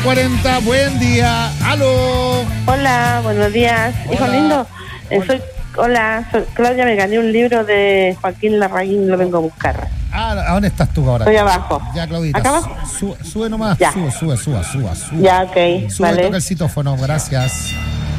40, buen día. ¡Aló! Hola, buenos días. Hola. Hijo lindo. Soy Claudia, me gané un libro de Joaquín Larraín, lo vengo a buscar. ¿A dónde estás tú ahora? Estoy abajo. Ya, Claudita. ¿Acá abajo? Sube nomás. Ya. Sube. Ya, ok, Sube, vale. toca el citófono, gracias.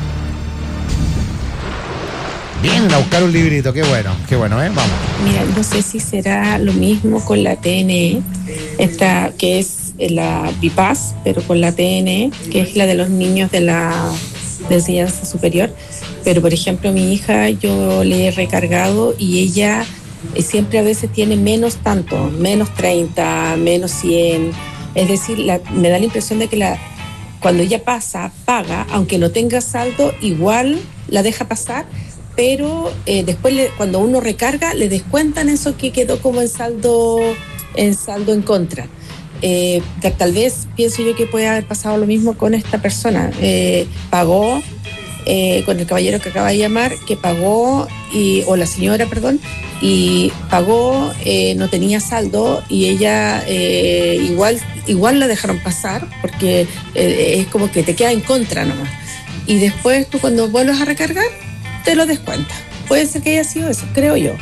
Vienen a buscar un librito, qué bueno, vamos. Mira, no sé si será lo mismo con la TNE, esta que es la BIPAS, pero con la TNE, que es la de los niños de enseñanza superior. Pero, por ejemplo, mi hija yo le he recargado y ella siempre a veces tiene menos tanto, menos 30, menos 100. Es decir, me da la impresión de que cuando ella paga, aunque no tenga saldo, igual la deja pasar. Pero después cuando uno recarga le descuentan eso que quedó como en saldo en contra. Tal vez pienso yo que puede haber pasado lo mismo con esta persona. Pagó con el caballero que acaba de llamar, que pagó, o la señora, perdón, y pagó, no tenía saldo y ella igual la dejaron pasar porque es como que te queda en contra nomás. Y después tú cuando vuelves a recargar te lo descuenta. Puede ser que haya sido eso, creo yo.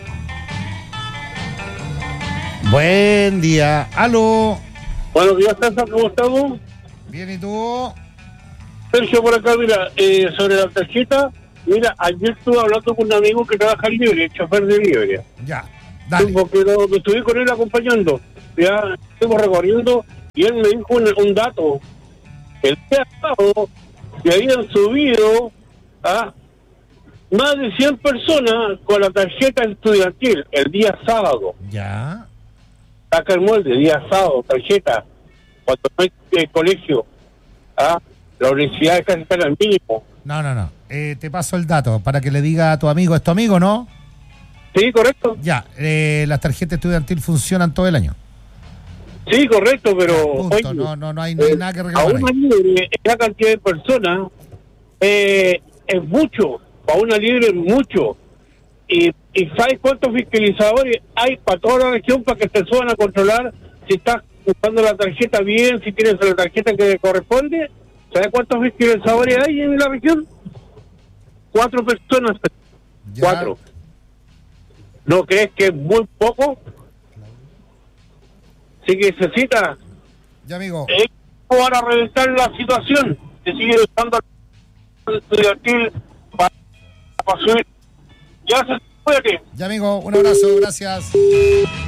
Buen día. ¡Aló! Buenos días, César, ¿cómo estamos? Bien, ¿y tú? Sergio, por acá, mira, sobre la tarjeta, mira, ayer estuve hablando con un amigo que trabaja libre, chofer de libre. Ya, dale. Porque me estuve con él acompañando, ya estuvimos recorriendo, y él me dijo un dato. El día sábado se habían subido a más de 100 personas con la tarjeta estudiantil, el día sábado. Ya. Saca el molde, día sábado, tarjeta, cuando no hay colegio, la universidad casi está al mínimo. No. Te paso el dato para que le diga a tu amigo, ¿es tu amigo, no? Sí, correcto. Ya, las tarjetas estudiantil funcionan todo el año. Sí, correcto, pero... Punto. Oye, No hay nada que reclamar. A una libre, esa cantidad de personas es mucho, para una libre es mucho. Y ¿sabes cuántos fiscalizadores hay para toda la región para que te suban a controlar si estás usando la tarjeta bien, si tienes la tarjeta que corresponde? ¿Sabes cuántos fiscalizadores hay en la región? 4 personas. Ya. 4. ¿No crees que es muy poco? Sí que necesita Ya, amigo. para reventar la situación. Se sigue usando el estudiantil para subir. Ya se puede. Ya, amigo, un abrazo, gracias.